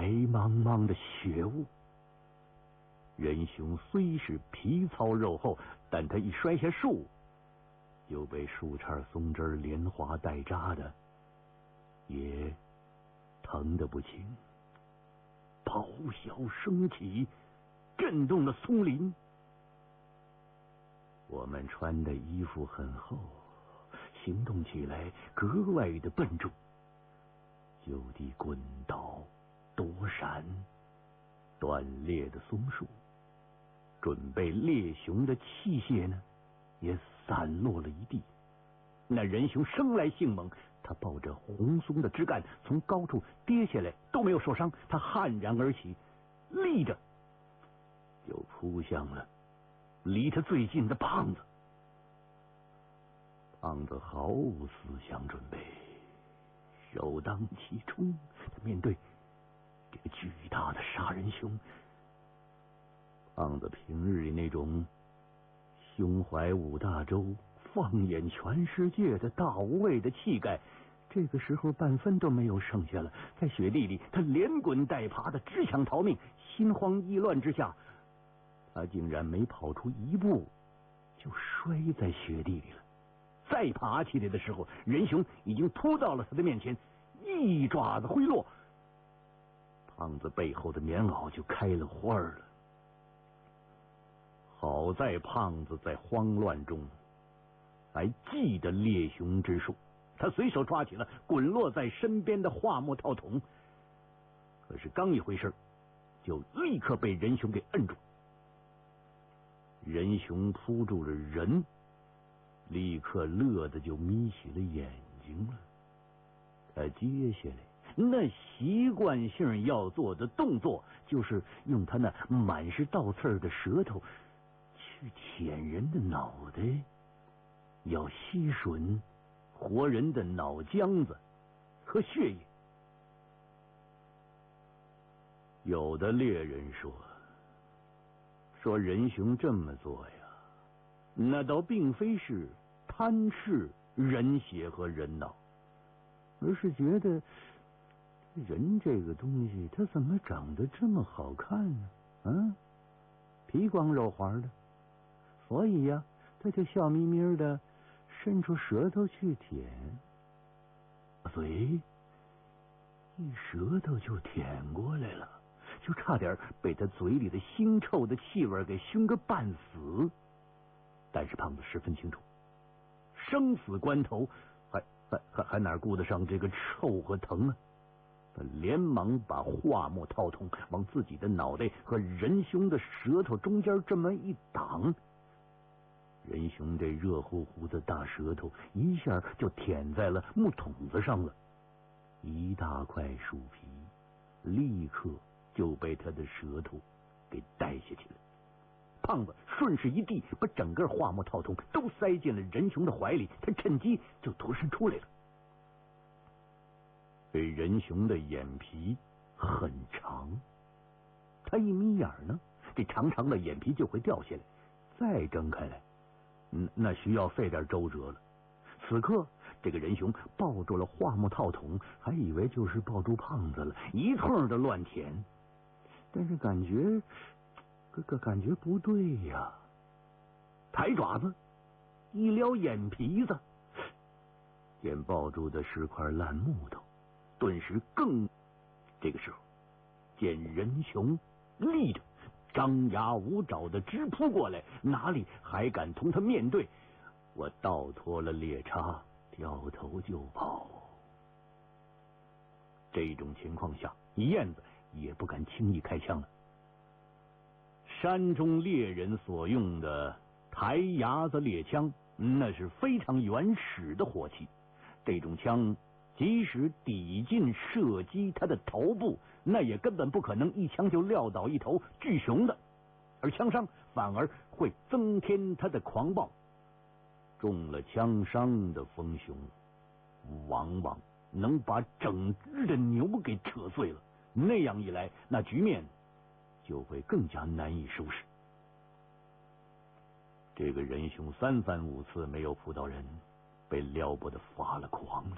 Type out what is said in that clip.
白茫茫的血雾。仁雄虽是皮糙肉厚，但他一摔下树，就被树杈松枝连划带扎的，也疼得不轻。咆哮声起，震动了松林。我们穿的衣服很厚，行动起来格外的笨重，就地滚倒、躲闪断裂的松树，准备猎熊的器械呢，也散落了一地。那仁雄生来性猛，他抱着红松的枝干从高处跌下来都没有受伤，他悍然而起，立着就扑向了离他最近的胖子。胖子毫无思想准备，首当其冲，他面对这个巨大的杀人熊。胖子平日里那种胸怀五大洲、放眼全世界的大无畏的气概，这个时候半分都没有剩下了。在雪地里，他连滚带爬的只想逃命，心慌意乱之下，他竟然没跑出一步就摔在雪地里了。再爬起来的时候，仁雄已经扑到了他的面前，一爪子挥落，胖子背后的棉袄就开了花了。好在胖子在慌乱中还记得猎熊之术，他随手抓起了滚落在身边的桦木套筒，可是刚一回身，就立刻被仁雄给摁住。仁雄扑住了人，立刻乐得就眯起了眼睛了。他接下来那习惯性要做的动作，就是用他那满是倒刺的舌头去舔人的脑袋，要吸吮活人的脑浆子和血液。有的猎人说仁雄这么做呀，那倒并非是贪视人血和人脑，而是觉得人这个东西它怎么长得这么好看呢？皮光肉滑的，所以呀，他就笑眯眯的伸出舌头去舔，嘴一舌头就舔过来了，就差点被他嘴里的腥臭的气味给熏个半死。但是胖子十分清楚，生死关头还哪顾得上这个臭和疼啊？他连忙把桦木套筒往自己的脑袋和仁雄的舌头中间这么一挡，仁雄这热乎乎的大舌头一下就舔在了木桶子上了，一大块树皮立刻就被他的舌头给带下去了。胖子顺势一递，把整个桦木套筒都塞进了仁雄的怀里，他趁机就脱身出来了。这仁雄的眼皮很长，他一眯眼呢，这长长的眼皮就会掉下来，再睁开来，那需要费点周折了。此刻这个仁雄抱住了桦木套筒，还以为就是抱住胖子了，一通的乱舔，但是感觉不对呀。抬爪子一撩眼皮子，见抱住的是块烂木头，顿时这个时候见仁雄立着张牙舞爪的直扑过来，哪里还敢同他面对？我倒脱了猎叉，掉头就跑。这种情况下，燕子也不敢轻易开枪了。山中猎人所用的抬牙子猎枪，那是非常原始的火器。这种枪即使抵近射击他的头部，那也根本不可能一枪就撂倒一头巨熊的，而枪伤反而会增添他的狂暴。中了枪伤的疯熊往往能把整只的牛给扯碎了，那样一来，那局面就会更加难以收拾。这个仁雄三番五次没有扑到人，被撩拨的发了狂了。